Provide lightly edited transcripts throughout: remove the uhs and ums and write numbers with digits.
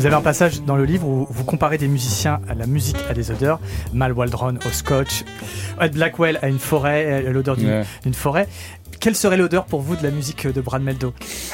Vous avez un passage dans le livre où vous comparez des musiciens à la musique à des odeurs. Mal Waldron au scotch, Ed Blackwell à une forêt, à l'odeur d'une forêt. Quelle serait l'odeur pour vous de la musique de Brad Mehldau?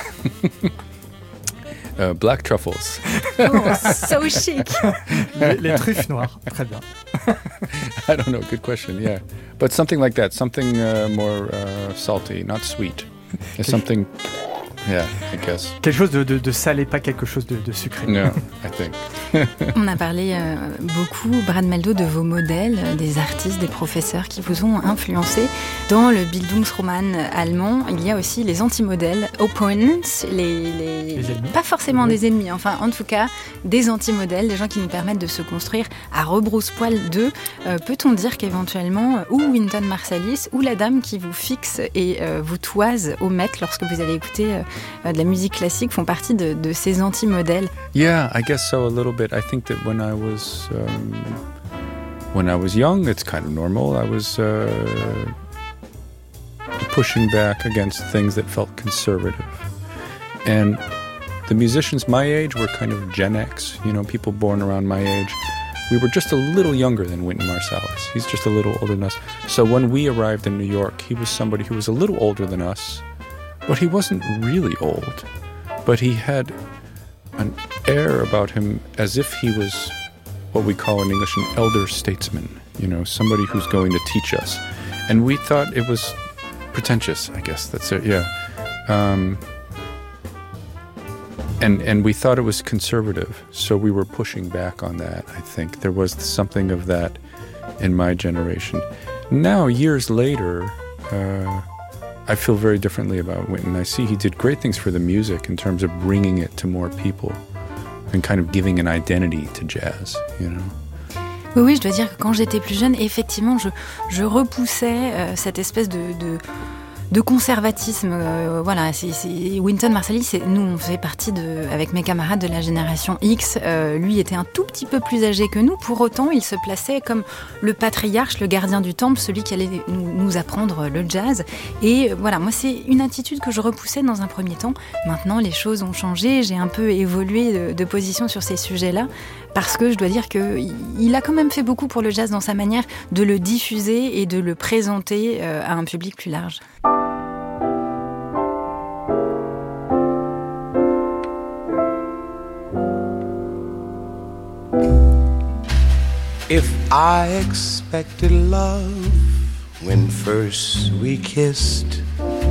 Black truffles. Oh, so chic. Les truffes noires, très bien. I don't know, good question, yeah. But something like that, something more salty, not sweet. Something, yeah, I guess. Quelque chose de salé, pas quelque chose de sucré. No, I think. On a parlé beaucoup, Brad Mehldau, de vos modèles, des artistes, des professeurs qui vous ont influencé. Dans le Bildungsroman allemand, il y a aussi les anti-modèles, opponents, les pas forcément des ennemis, enfin en tout cas des anti-modèles, des gens qui nous permettent de se construire à rebrousse-poil d'eux. Peut-on dire qu'éventuellement, ou Wynton Marsalis, ou la dame qui vous fixe et vous toise au Met lorsque vous allez écouter de la musique classique font partie de ces anti-modèles? Yeah, I guess so, a little bit. I think that when I was young, it's kind of normal. I was pushing back against things that felt conservative. And the musicians my age were kind of Gen X, you know, people born around my age. We were just a little younger than Wynton Marsalis. He's just a little older than us. So when we arrived in New York, he was somebody who was a little older than us, but he wasn't really old. But he had an air about him as if he was what we call in English an elder statesman, you know, somebody who's going to teach us. And we thought it was pretentious, I guess that's it, yeah. And we thought it was conservative, so we were pushing back on that, I think. There was something of that in my generation. Now, years later, I feel very differently about Wynton. I see he did great things for the music in terms of bringing it to more people and kind of giving an identity to jazz, you know. Oui, je dois dire que quand j'étais plus jeune, effectivement, je repoussais cette espèce de conservatisme. Voilà, c'est Wynton Marsalis, nous on faisait partie avec mes camarades de la génération X. Lui était un tout petit peu plus âgé que nous. Pour autant, il se plaçait comme le patriarche, le gardien du temple, celui qui allait nous apprendre le jazz. Et voilà, moi c'est une attitude que je repoussais dans un premier temps. Maintenant, les choses ont changé. J'ai un peu évolué de position sur ces sujets-là. Parce que je dois dire qu'il a quand même fait beaucoup pour le jazz dans sa manière de le diffuser et de le présenter à un public plus large. If I expected love when first we kissed,